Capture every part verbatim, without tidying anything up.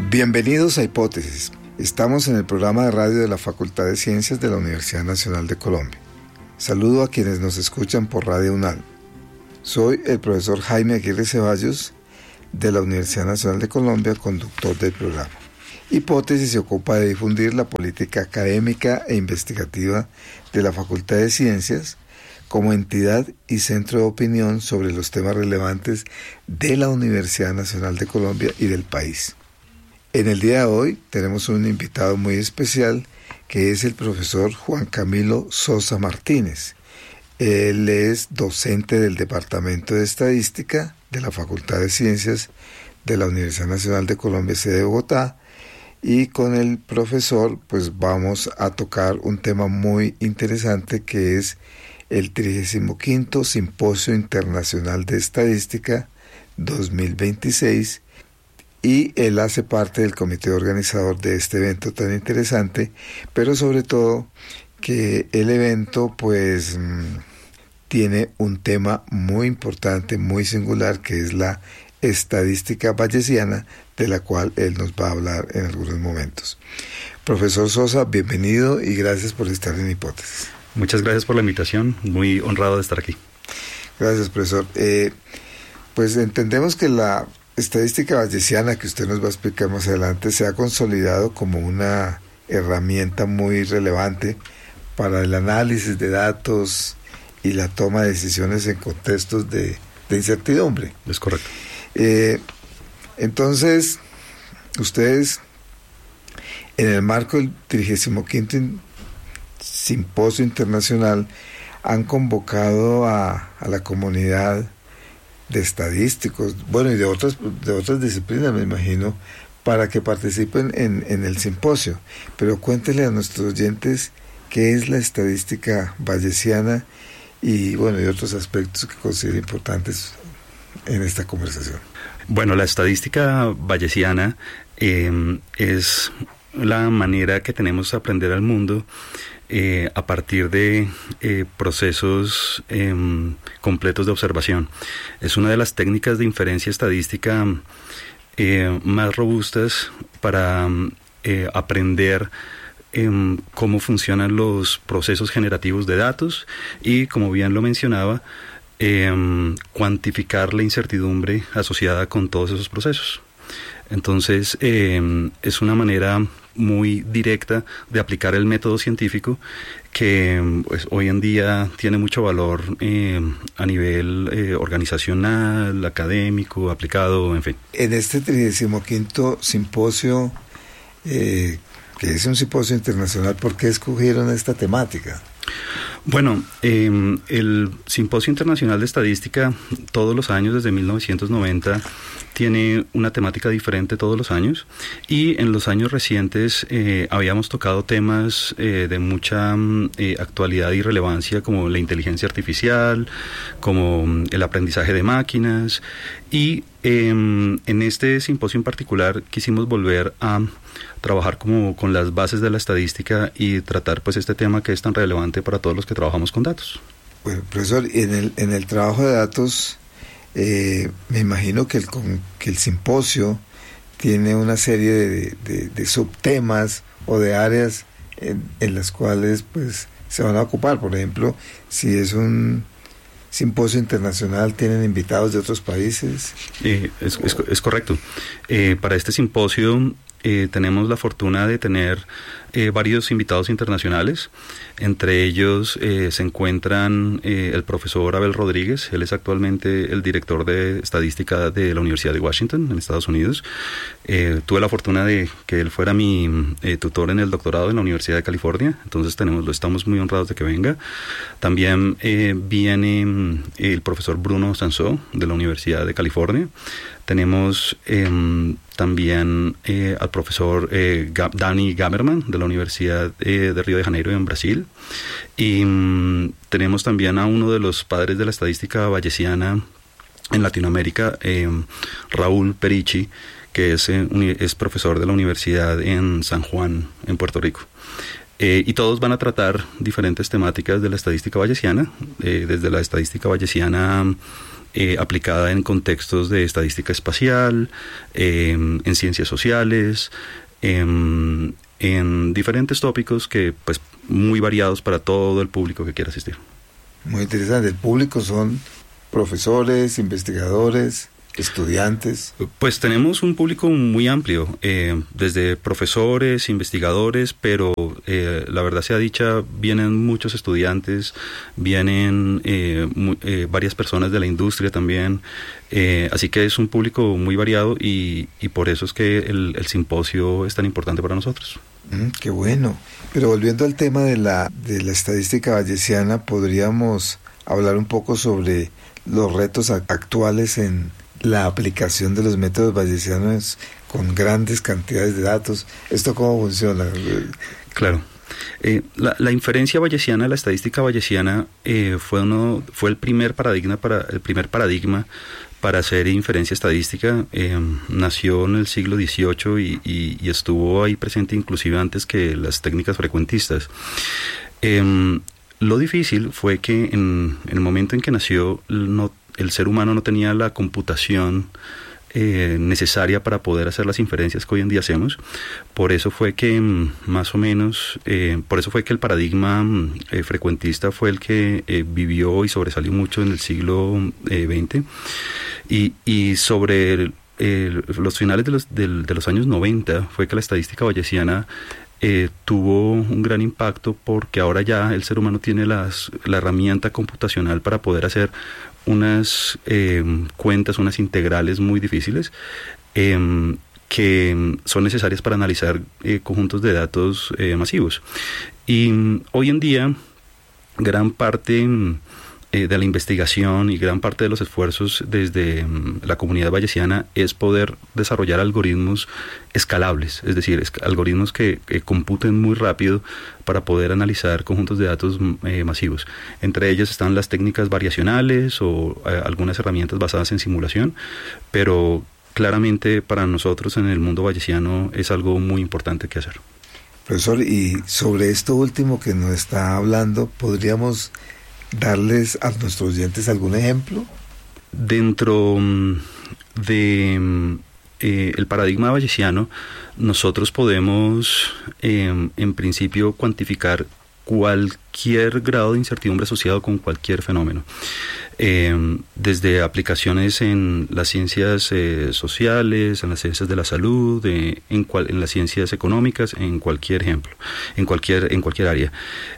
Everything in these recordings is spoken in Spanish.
Bienvenidos a Hipótesis. Estamos en el programa de radio de la Facultad de Ciencias de la Universidad Nacional de Colombia. Saludo a quienes nos escuchan por Radio UNAL. Soy el profesor Jaime Aguirre Ceballos de la Universidad Nacional de Colombia, conductor del programa. Hipótesis se ocupa de difundir la política académica e investigativa de la Facultad de Ciencias como entidad y centro de opinión sobre los temas relevantes de la Universidad Nacional de Colombia y del país. En el día de hoy tenemos un invitado muy especial que es el profesor Juan Camilo Sosa Martínez. Él es docente del Departamento de Estadística de la Facultad de Ciencias de la Universidad Nacional de Colombia, sede de Bogotá, y con el profesor pues vamos a tocar un tema muy interesante que es el trigésimo quinto Simposio Internacional de Estadística dos mil veintiséis, y él hace parte del comité organizador de este evento tan interesante, pero sobre todo que el evento pues mmm, tiene un tema muy importante, muy singular, que es la estadística bayesiana, de la cual él nos va a hablar en algunos momentos. Profesor Sosa, bienvenido y gracias por estar en Hipótesis. Muchas gracias por la invitación, muy honrado de estar aquí. Gracias, profesor. Eh, pues entendemos que la estadística bayesiana, que usted nos va a explicar más adelante, se ha consolidado como una herramienta muy relevante para el análisis de datos y la toma de decisiones en contextos de, de incertidumbre. Es correcto. Eh, entonces, ustedes, en el marco del trigésimo quinto Simposio Internacional, han convocado a, a la comunidad de estadísticos, bueno, y de otras, de otras disciplinas, me imagino, para que participen en, en el simposio. Pero cuéntele a nuestros oyentes qué es la estadística bayesiana y, bueno, y otros aspectos que considero importantes en esta conversación. Bueno, la estadística bayesiana eh, es la manera que tenemos de aprender al mundo eh, a partir de eh, procesos eh, completos de observación. Es una de las técnicas de inferencia estadística eh, más robustas para eh, aprender eh, cómo funcionan los procesos generativos de datos y, como bien lo mencionaba, Eh, cuantificar la incertidumbre asociada con todos esos procesos. Entonces, eh, es una manera muy directa de aplicar el método científico que pues, hoy en día tiene mucho valor eh, a nivel eh, organizacional, académico, aplicado, en fin. En este trigésimo quinto simposio, eh, que es un simposio internacional, ¿por qué escogieron esta temática? Bueno, eh, el Simposio Internacional de Estadística todos los años desde mil novecientos noventa tiene una temática diferente todos los años, y en los años recientes eh, habíamos tocado temas eh, de mucha eh, actualidad y relevancia, como la inteligencia artificial, como el aprendizaje de máquinas, y eh, en este simposio en particular quisimos volver a trabajar como con las bases de la estadística y tratar pues este tema que es tan relevante para todos los que trabajamos con datos. Bueno, profesor, en el, en el trabajo de datos, eh, me imagino que el, que el simposio tiene una serie de, de, de subtemas o de áreas en, en las cuales pues se van a ocupar. Por ejemplo, si es un simposio internacional, ¿tienen invitados de otros países? Eh, es, es, es correcto. Eh, para este simposio Eh, tenemos la fortuna de tener eh, varios invitados internacionales. Entre ellos eh, se encuentran eh, el profesor Abel Rodríguez. Él es actualmente el director de estadística de la Universidad de Washington, en Estados Unidos. Eh, tuve la fortuna de que él fuera mi eh, tutor en el doctorado en la Universidad de California, entonces tenemos, lo estamos muy honrados de que venga. También eh, viene eh, el profesor Bruno Sansó, de la Universidad de California. Tenemos eh, también eh, al profesor eh, Gab, Dani Gaberman, de la Universidad eh, de Río de Janeiro, en Brasil. Y um, tenemos también a uno de los padres de la estadística bayesiana en Latinoamérica, eh, Raúl Perichi, que es, eh, es profesor de la Universidad en San Juan, en Puerto Rico. Eh, y todos van a tratar diferentes temáticas de la estadística bayesiana, eh, desde la estadística bayesiana eh, aplicada en contextos de estadística espacial, eh, en ciencias sociales, en, en diferentes tópicos que pues muy variados para todo el público que quiera asistir. Muy interesante. El público son profesores, investigadores, estudiantes. Pues tenemos un público muy amplio, eh, desde profesores, investigadores, pero eh, la verdad sea dicha, vienen muchos estudiantes, vienen eh, muy, eh, varias personas de la industria también, eh, así que es un público muy variado y, y por eso es que el, el simposio es tan importante para nosotros. Mm, qué bueno. Pero volviendo al tema de la, de la estadística bayesiana, podríamos hablar un poco sobre los retos actuales en la aplicación de los métodos bayesianos con grandes cantidades de datos. ¿Esto cómo funciona? Claro. Eh, la, la inferencia bayesiana, la estadística bayesiana, eh, fue uno, fue el primer paradigma para el primer paradigma para hacer inferencia estadística. Eh, nació en el siglo dieciocho y, y, y estuvo ahí presente inclusive antes que las técnicas frecuentistas. Eh, lo difícil fue que en, en el momento en que nació no el ser humano no tenía la computación eh, necesaria para poder hacer las inferencias que hoy en día hacemos. Por eso fue que más o menos, eh, por eso fue que el paradigma eh, frecuentista fue el que eh, vivió y sobresalió mucho en el siglo eh, veinte. Y, y sobre el, el, los finales de los, del, de los años noventa fue que la estadística bayesiana Eh, tuvo un gran impacto porque ahora ya el ser humano tiene las, la herramienta computacional para poder hacer unas eh, cuentas, unas integrales muy difíciles eh, que son necesarias para analizar eh, conjuntos de datos eh, masivos. Y hoy en día gran parte eh, de la investigación y gran parte de los esfuerzos desde um, la comunidad bayesiana es poder desarrollar algoritmos escalables, es decir, es, algoritmos que, que computen muy rápido para poder analizar conjuntos de datos eh, masivos. Entre ellas están las técnicas variacionales o eh, algunas herramientas basadas en simulación, pero claramente para nosotros en el mundo bayesiano es algo muy importante que hacer. Profesor, y sobre esto último que nos está hablando, ¿podríamos darles a nuestros oyentes algún ejemplo? Dentro de eh, el paradigma bayesiano, nosotros podemos, eh, en principio, cuantificar cualquier grado de incertidumbre asociado con cualquier fenómeno. Eh, desde aplicaciones en las ciencias eh, sociales, en las ciencias de la salud, eh, en, cual, en las ciencias económicas, en cualquier ejemplo, en cualquier, en cualquier área.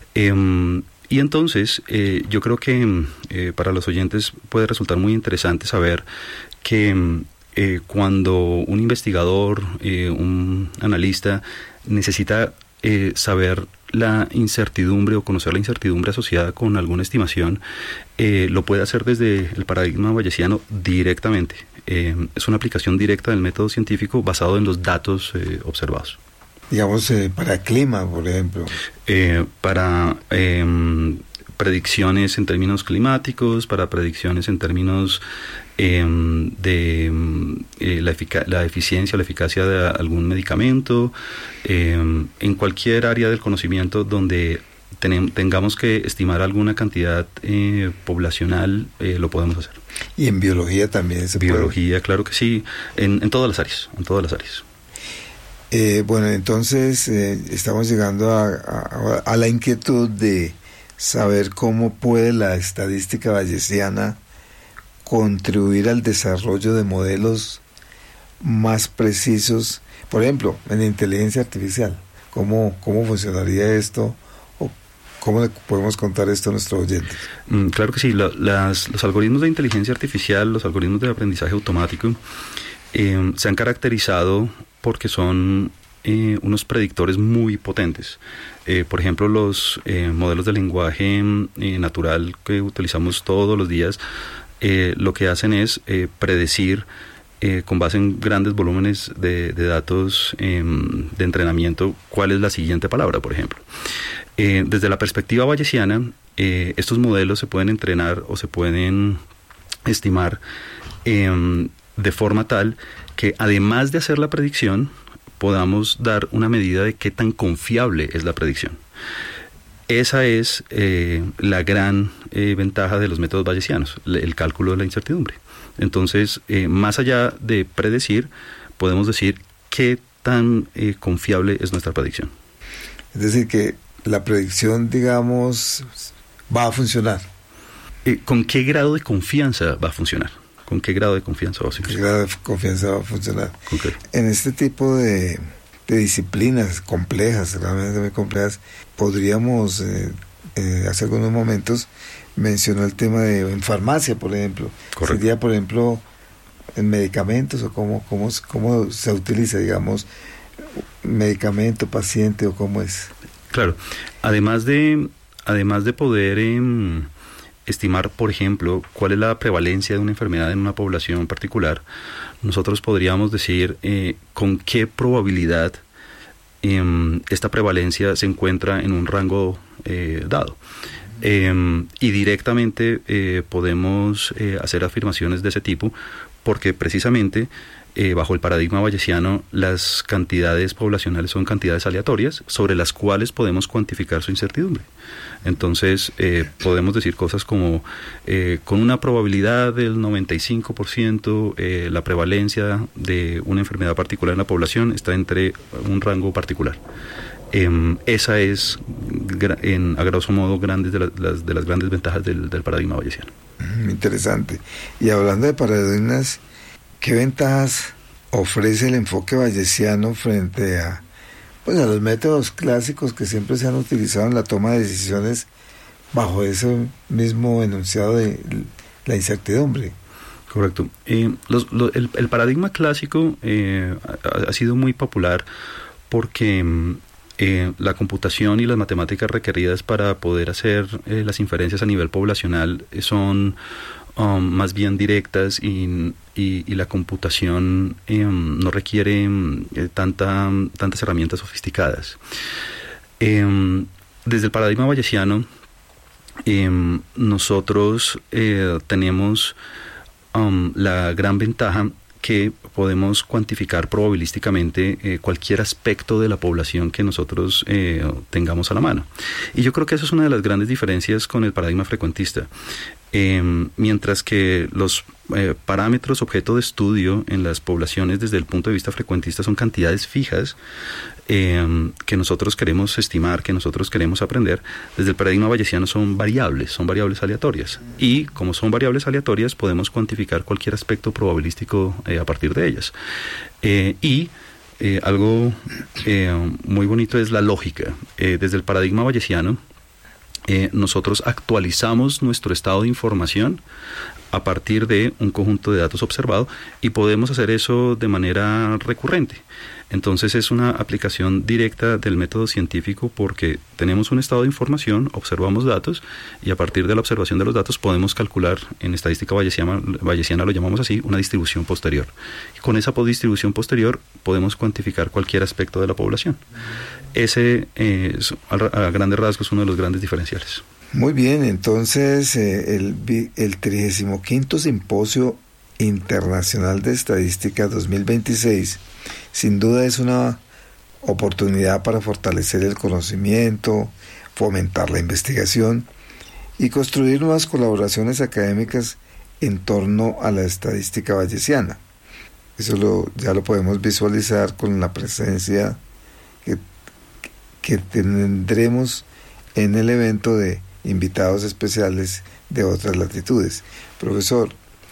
Eh, Y entonces, eh, yo creo que eh, para los oyentes puede resultar muy interesante saber que eh, cuando un investigador, eh, un analista, necesita eh, saber la incertidumbre o conocer la incertidumbre asociada con alguna estimación, eh, lo puede hacer desde el paradigma bayesiano directamente. Eh, es una aplicación directa del método científico basado en los datos eh, observados. Digamos, eh, para clima, por ejemplo. Eh, para eh, predicciones en términos climáticos, para predicciones en términos eh, de eh, la, efic- la eficiencia o la eficacia de algún medicamento, eh, en cualquier área del conocimiento donde ten- tengamos que estimar alguna cantidad eh, poblacional, eh, lo podemos hacer. Y en biología también se puede. Biología, claro que sí, en, en todas las áreas, en todas las áreas. Eh, bueno, entonces eh, estamos llegando a, a, a la inquietud de saber cómo puede la estadística bayesiana contribuir al desarrollo de modelos más precisos, por ejemplo, en la inteligencia artificial. ¿Cómo, cómo funcionaría esto? ¿O cómo le podemos contar esto a nuestros oyentes? Mm, claro que sí, la, las, los algoritmos de inteligencia artificial, los algoritmos de aprendizaje automático, eh, se han caracterizado porque son eh, unos predictores muy potentes. Eh, por ejemplo, los eh, modelos de lenguaje eh, natural que utilizamos todos los días, eh, lo que hacen es eh, predecir eh, con base en grandes volúmenes de, de datos eh, de entrenamiento cuál es la siguiente palabra, por ejemplo. Eh, desde la perspectiva bayesiana, eh, estos modelos se pueden entrenar o se pueden estimar eh, de forma tal que además de hacer la predicción, podamos dar una medida de qué tan confiable es la predicción. Esa es eh, la gran eh, ventaja de los métodos bayesianos, el cálculo de la incertidumbre. Entonces, eh, más allá de predecir, podemos decir qué tan eh, confiable es nuestra predicción. Es decir, que la predicción, digamos, va a funcionar. Eh, ¿Con qué grado de confianza va a funcionar? ¿Con qué grado de confianza va a funcionar? ¿Qué grado de confianza va a funcionar? Okay. En este tipo de, de disciplinas complejas, realmente muy complejas, podríamos, eh, eh, hace algunos momentos, mencionó el tema de en farmacia, por ejemplo. Correcto. Sería, por ejemplo, en medicamentos, o cómo, cómo, cómo se utiliza, digamos, medicamento, paciente, o cómo es. Claro. Además de, además de poder eh, estimar, por ejemplo, cuál es la prevalencia de una enfermedad en una población particular, nosotros podríamos decir eh, con qué probabilidad eh, esta prevalencia se encuentra en un rango eh, dado. Eh, y directamente eh, podemos eh, hacer afirmaciones de ese tipo porque precisamente eh, bajo el paradigma bayesiano las cantidades poblacionales son cantidades aleatorias sobre las cuales podemos cuantificar su incertidumbre. Entonces eh, podemos decir cosas como eh, con una probabilidad del noventa y cinco por ciento eh, la prevalencia de una enfermedad particular en la población está entre un rango particular. Eh, esa es, en, a grosso modo, grandes de, la, las, de las grandes ventajas del, del paradigma bayesiano. Interesante. Y hablando de paradigmas, ¿qué ventajas ofrece el enfoque bayesiano frente a, pues, a los métodos clásicos que siempre se han utilizado en la toma de decisiones bajo ese mismo enunciado de la incertidumbre? Correcto. Eh, los, lo, el, el paradigma clásico eh, ha, ha sido muy popular porque Eh, la computación y las matemáticas requeridas para poder hacer eh, las inferencias a nivel poblacional son um, más bien directas y, y, y la computación eh, no requiere eh, tanta, tantas herramientas sofisticadas. Eh, desde el paradigma bayesiano, eh, nosotros eh, tenemos um, la gran ventaja que podemos cuantificar probabilísticamente eh, cualquier aspecto de la población que nosotros eh, tengamos a la mano. Y yo creo que esa es una de las grandes diferencias con el paradigma frecuentista. Eh, mientras que los eh, parámetros objeto de estudio en las poblaciones desde el punto de vista frecuentista son cantidades fijas eh, que nosotros queremos estimar, que nosotros queremos aprender, desde el paradigma bayesiano son variables, son variables aleatorias. Y como son variables aleatorias podemos cuantificar cualquier aspecto probabilístico eh, a partir de ellas. Eh, y eh, algo eh, muy bonito es la lógica. Eh, desde el paradigma bayesiano Eh, nosotros actualizamos nuestro estado de información a partir de un conjunto de datos observado y podemos hacer eso de manera recurrente. Entonces es una aplicación directa del método científico porque tenemos un estado de información, observamos datos y a partir de la observación de los datos podemos calcular, en estadística bayesiana, bayesiana lo llamamos así, una distribución posterior. Y con esa distribución posterior podemos cuantificar cualquier aspecto de la población. Ese eh, es, a, a grandes rasgos, uno de los grandes diferenciales. Muy bien, entonces eh, el, el trigésimo quinto Simposio Internacional de Estadística dos mil veintiséis sin duda es una oportunidad para fortalecer el conocimiento, fomentar la investigación y construir nuevas colaboraciones académicas en torno a la estadística bayesiana. Eso lo, ya lo podemos visualizar con la presencia que, que tendremos en el evento de invitados especiales de otras latitudes. Profesor,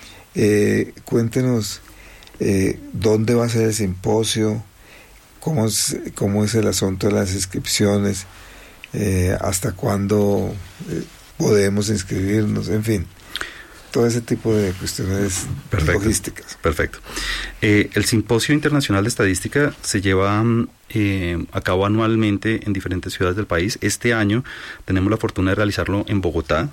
eh, cuéntenos eh, dónde va a ser el simposio, cómo es, cómo es el asunto de las inscripciones, eh, hasta cuándo eh, podemos inscribirnos, en fin, todo ese tipo de cuestiones Perfecto. logísticas. Perfecto. Eh, el Simposio Internacional de Estadística se lleva eh, a cabo anualmente en diferentes ciudades del país. Este año tenemos la fortuna de realizarlo en Bogotá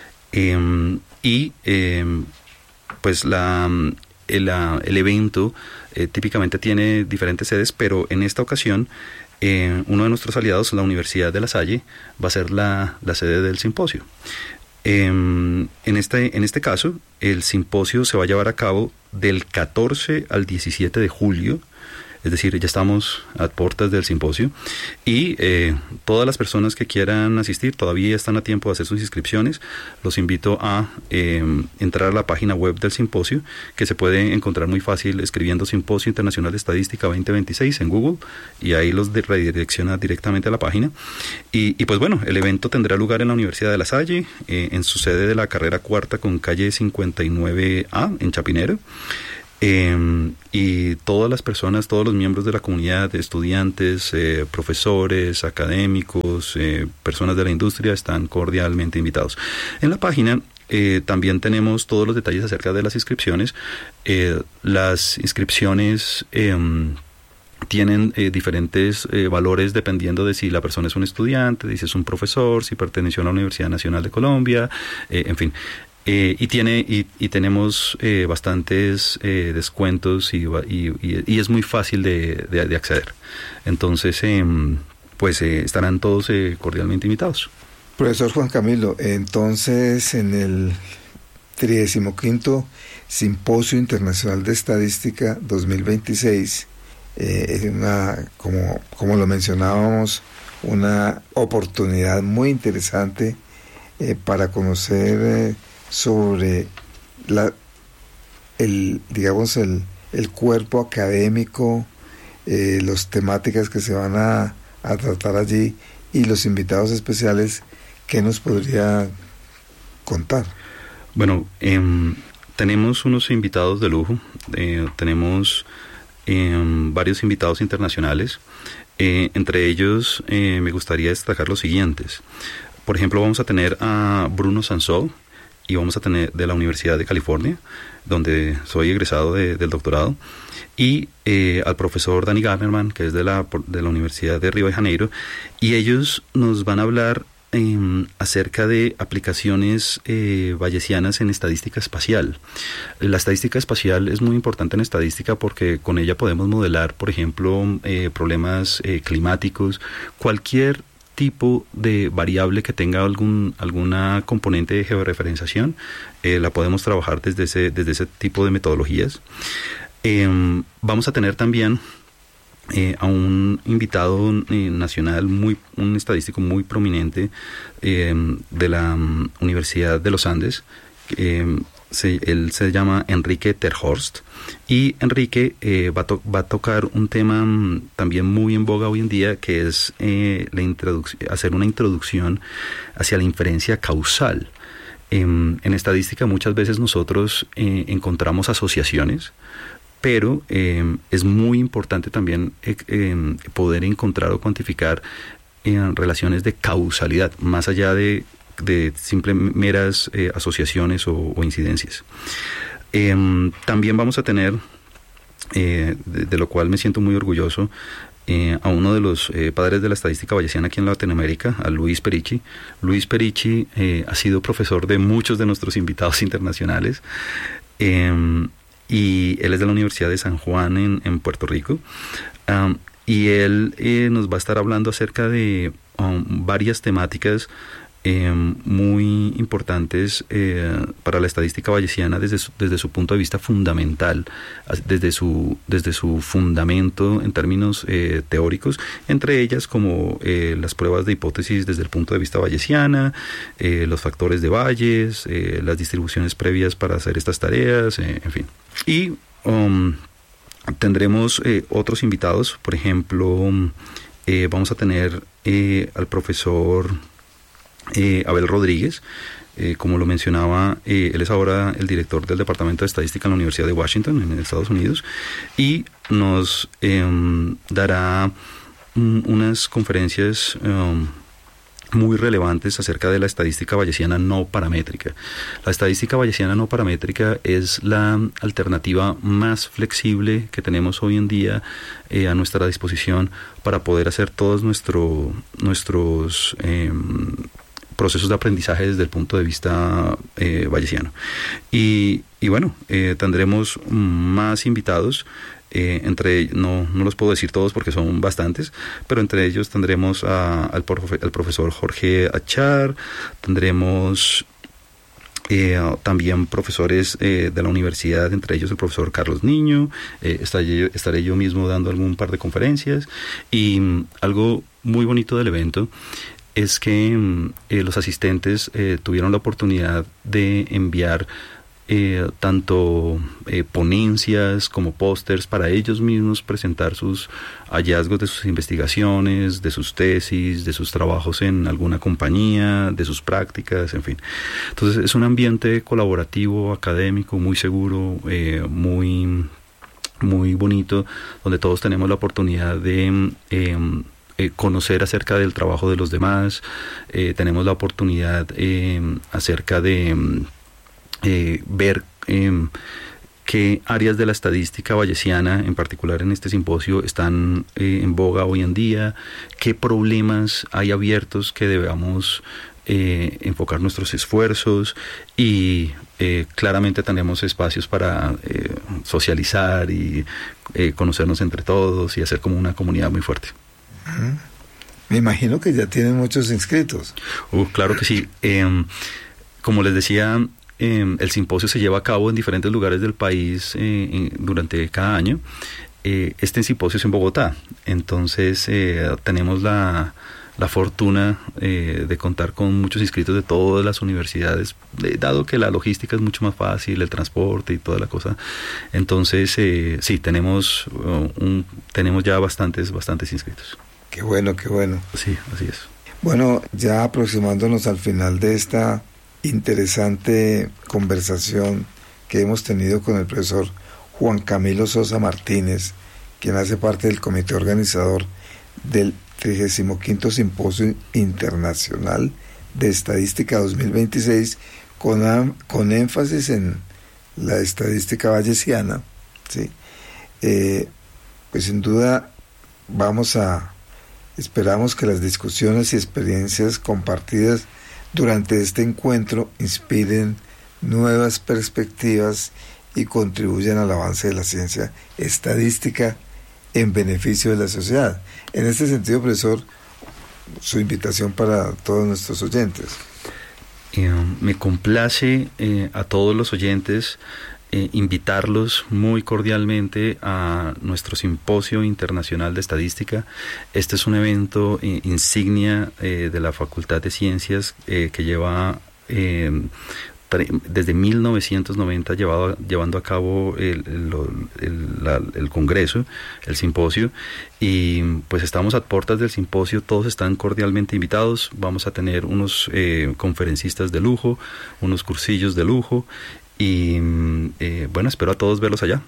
eh, y eh, pues la, el, el evento eh, típicamente tiene diferentes sedes, pero en esta ocasión eh, uno de nuestros aliados, la Universidad de La Salle, va a ser la, la sede del simposio. Eh, en, este, en este caso, el simposio se va a llevar a cabo del catorce al diecisiete de julio es decir, ya estamos a puertas del simposio y eh, todas las personas que quieran asistir todavía están a tiempo de hacer sus inscripciones. Los invito a eh, entrar a la página web del simposio, que se puede encontrar muy fácil escribiendo Simposio Internacional de Estadística veinte veintiséis en Google, y ahí los de redirecciona directamente a la página. Y, y pues bueno, el evento tendrá lugar en la Universidad de La Salle, eh, en su sede de la carrera cuarta con calle cincuenta y nueve A en Chapinero. Eh, y todas las personas, todos los miembros de la comunidad, estudiantes, eh, profesores, académicos, eh, personas de la industria están cordialmente invitados. En la página eh, también tenemos todos los detalles acerca de las inscripciones. Eh, las inscripciones eh, tienen eh, diferentes eh, valores dependiendo de si la persona es un estudiante, de si es un profesor, si perteneció a la Universidad Nacional de Colombia, eh, en fin. Eh, y tiene y, y tenemos eh, bastantes eh, descuentos y, y, y es muy fácil de, de, de acceder. Entonces, eh, pues eh, estarán todos eh, cordialmente invitados. Profesor Juan Camilo, entonces en el trigésimo quinto Simposio Internacional de Estadística dos mil veintiséis, eh, una, como, como lo mencionábamos, una oportunidad muy interesante eh, para conocer eh, sobre la el digamos el, el cuerpo académico, eh, las temáticas que se van a, a tratar allí y los invitados especiales. ¿Qué nos podría contar? Bueno, eh, tenemos unos invitados de lujo, eh, tenemos eh, varios invitados internacionales, eh, entre ellos eh, me gustaría destacar los siguientes. Por ejemplo, vamos a tener a Bruno Sansó, y vamos a tener de la Universidad de California, donde soy egresado de, del doctorado, y eh, al profesor Danny Garnerman, que es de la, de la Universidad de Río de Janeiro, y ellos nos van a hablar eh, acerca de aplicaciones eh, bayesianas en estadística espacial. La estadística espacial es muy importante en estadística porque con ella podemos modelar, por ejemplo, eh, problemas eh, climáticos, cualquier tipo de variable que tenga algún alguna componente de georreferenciación, eh, la podemos trabajar desde ese, desde ese tipo de metodologías. Eh, vamos a tener también eh, a un invitado eh, nacional, muy un estadístico muy prominente eh, de la um, Universidad de los Andes. Eh, se, él se llama Enrique Terhorst, y Enrique eh, va, to- va a tocar un tema um, también muy en boga hoy en día, que es eh, la introduc- hacer una introducción hacia la inferencia causal. Eh, en estadística muchas veces nosotros eh, encontramos asociaciones, pero eh, es muy importante también eh, eh, poder encontrar o cuantificar eh, relaciones de causalidad, más allá de de simples meras eh, asociaciones o, o incidencias. Eh, también vamos a tener, eh, de, de lo cual me siento muy orgulloso, eh, a uno de los eh, padres de la estadística bayesiana aquí en Latinoamérica, a Luis Perichi. Luis Perichi eh, ha sido profesor de muchos de nuestros invitados internacionales, eh, y él es de la Universidad de San Juan en, en Puerto Rico, um, y él eh, nos va a estar hablando acerca de um, varias temáticas Eh, muy importantes eh, para la estadística bayesiana desde su, desde su punto de vista fundamental, desde su, desde su fundamento en términos eh, teóricos, entre ellas como eh, las pruebas de hipótesis desde el punto de vista bayesiana, eh, los factores de Bayes, eh, las distribuciones previas para hacer estas tareas, eh, en fin. Y um, tendremos eh, otros invitados, por ejemplo, eh, vamos a tener eh, al profesor Eh, Abel Rodríguez, eh, como lo mencionaba, eh, él es ahora el director del Departamento de Estadística en la Universidad de Washington, en Estados Unidos, y nos eh, dará um, unas conferencias um, muy relevantes acerca de la estadística bayesiana no paramétrica. La estadística bayesiana no paramétrica es la alternativa más flexible que tenemos hoy en día eh, a nuestra disposición para poder hacer todos nuestro, nuestros eh, procesos de aprendizaje desde el punto de vista eh, bayesiano. Y, y bueno, eh, tendremos más invitados, eh, entre no, no los puedo decir todos porque son bastantes, pero entre ellos tendremos a, al, profe, al profesor Jorge Achar, tendremos Eh, también profesores eh, de la universidad, entre ellos el profesor Carlos Niño, eh, estaré, estaré yo mismo dando algún par de conferencias, y um, algo muy bonito del evento es que um, eh, los asistentes eh, tuvieron la oportunidad de enviar Eh, tanto eh, ponencias como pósters para ellos mismos presentar sus hallazgos de sus investigaciones, de sus tesis, de sus trabajos en alguna compañía, de sus prácticas, en fin. Entonces es un ambiente colaborativo, académico, muy seguro, eh, muy, muy bonito, donde todos tenemos la oportunidad de eh, eh, conocer acerca del trabajo de los demás, eh, tenemos la oportunidad eh, acerca de Eh, ver eh, qué áreas de la estadística bayesiana, en particular en este simposio, están eh, en boga hoy en día, qué problemas hay abiertos que debamos eh, enfocar nuestros esfuerzos, y eh, claramente tenemos espacios para eh, socializar y eh, conocernos entre todos y hacer como una comunidad muy fuerte. Uh-huh. Me imagino que ya tienen muchos inscritos. Uh, claro que sí. Eh, como les decía, Eh, el simposio se lleva a cabo en diferentes lugares del país eh, en, durante cada año. Eh, este simposio es en Bogotá, entonces eh, tenemos la, la fortuna eh, de contar con muchos inscritos de todas las universidades, eh, dado que la logística es mucho más fácil, el transporte y toda la cosa. Entonces eh, sí, tenemos, uh, un, tenemos ya bastantes, bastantes inscritos. Qué bueno, qué bueno. Sí, así es. Bueno, ya aproximándonos al final de esta interesante conversación que hemos tenido con el profesor Juan Camilo Sosa Martínez, quien hace parte del comité organizador del trigésimo quinto Simposio Internacional de Estadística dos mil veintiséis, con, con énfasis en la estadística bayesiana, ¿sí? Eh, pues sin duda vamos a, esperamos que las discusiones y experiencias compartidas durante este encuentro inspiren nuevas perspectivas y contribuyan al avance de la ciencia estadística en beneficio de la sociedad. En este sentido, profesor, su invitación para todos nuestros oyentes. Eh, me complace eh, a todos los oyentes eh, invitarlos muy cordialmente a nuestro Simposio Internacional de Estadística. Este es un evento eh, insignia eh, de la Facultad de Ciencias eh, que lleva eh, desde mil novecientos noventa llevado, llevando a cabo el, el, el, la, el congreso, el simposio, y pues estamos a puertas del simposio, todos están cordialmente invitados. Vamos a tener unos eh, conferencistas de lujo, unos cursillos de lujo, y eh, bueno, espero a todos verlos allá.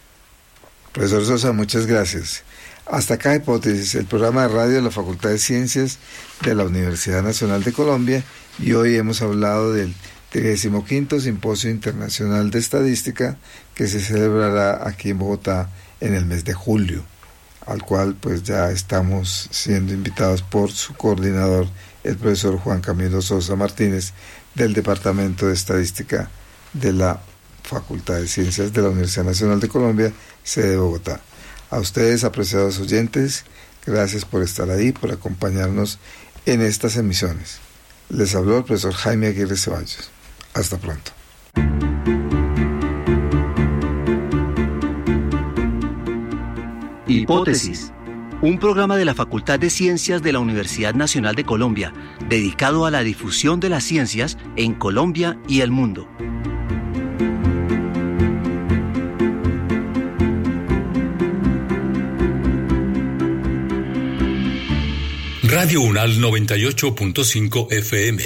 Profesor Sosa, muchas gracias. Hasta acá Hipótesis, el programa de radio de la Facultad de Ciencias de la Universidad Nacional de Colombia, y hoy hemos hablado del trigésimo quinto Simposio Internacional de Estadística, que se celebrará aquí en Bogotá en el mes de julio, al cual pues ya estamos siendo invitados por su coordinador, el profesor Juan Camilo Sosa Martínez, del Departamento de Estadística de la Facultad de Ciencias de la Universidad Nacional de Colombia, sede de Bogotá. A ustedes, apreciados oyentes, gracias por estar ahí, por acompañarnos en estas emisiones. Les habló el profesor Jaime Aguirre Ceballos. Hasta pronto. Hipótesis, un programa de la Facultad de Ciencias de la Universidad Nacional de Colombia, dedicado a la difusión de las ciencias en Colombia y el mundo. Radio UNAL noventa y ocho punto cinco F M.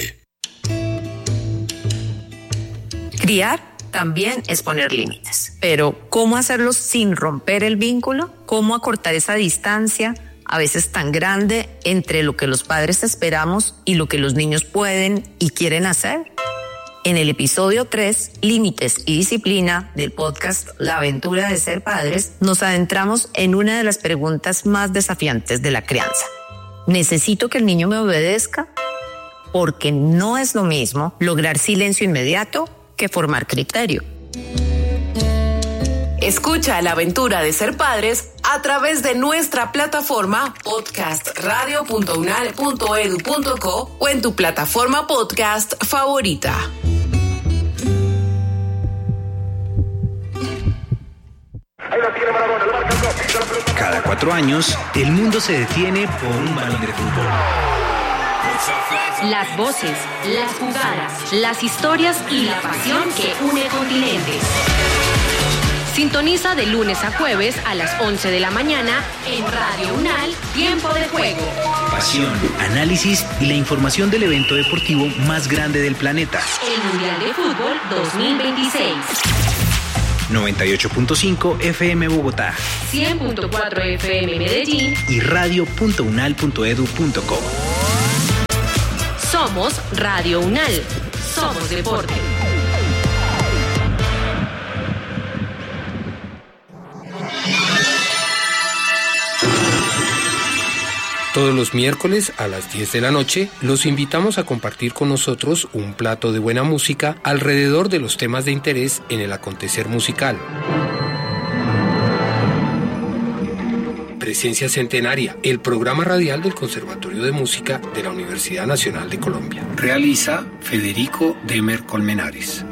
Criar también es poner límites, pero ¿cómo hacerlos sin romper el vínculo? ¿Cómo acortar esa distancia, a veces tan grande, entre lo que los padres esperamos y lo que los niños pueden y quieren hacer? En el episodio tres, Límites y Disciplina, del podcast La Aventura de Ser Padres, nos adentramos en una de las preguntas más desafiantes de la crianza. ¿Necesito que el niño me obedezca? Porque no es lo mismo lograr silencio inmediato que formar criterio. Escucha La Aventura de Ser Padres a través de nuestra plataforma podcast radio punto unal punto edu punto co o en tu plataforma podcast favorita. cuatro años, el mundo se detiene por un balón de fútbol. Las voces, las jugadas, las historias y la pasión que une continentes. Sintoniza de lunes a jueves a las once de la mañana en Radio UNAL, Tiempo de Juego. Pasión, análisis y la información del evento deportivo más grande del planeta. El Mundial de Fútbol dos mil veintiséis. noventa y ocho punto cinco F M Bogotá. cien punto cuatro F M Medellín. Y radio punto unal punto edu punto co. Somos Radio UNAL. Somos deporte. Todos los miércoles a las diez de la noche los invitamos a compartir con nosotros un plato de buena música alrededor de los temas de interés en el acontecer musical. Presencia Centenaria, el programa radial del Conservatorio de Música de la Universidad Nacional de Colombia. Realiza Federico Demer Colmenares.